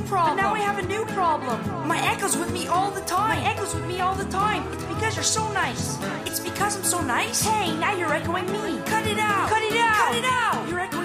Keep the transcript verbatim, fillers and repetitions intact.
problem. But now I have a new problem. My echo's with me all the time. My echo's with me all the time. It's because you're so nice. It's because I'm so nice? Hey, now you're echoing me. Cut it out. Cut it out. Cut it out. You're echoing